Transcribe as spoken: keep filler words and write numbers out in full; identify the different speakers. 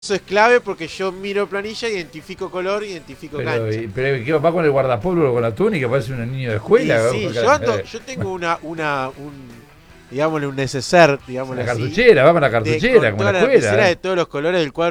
Speaker 1: Eso es clave porque yo miro planilla, identifico color, identifico
Speaker 2: Pero,
Speaker 1: cancha.
Speaker 2: y- pero ¿qué va con el guardapolvo con la túnica? Parece un niño de escuela.
Speaker 1: Y sí,
Speaker 2: Porque,
Speaker 1: yo ando,
Speaker 2: eh,
Speaker 1: yo tengo una, una, un, digámosle un neceser, digámosle
Speaker 2: la
Speaker 1: así,
Speaker 2: cartuchera, va con la
Speaker 1: de,
Speaker 2: cartuchera,
Speaker 1: con
Speaker 2: como en
Speaker 1: toda
Speaker 2: la
Speaker 1: la lapicera
Speaker 2: escuela.
Speaker 1: de
Speaker 2: ¿eh?
Speaker 1: todos los colores del cuadro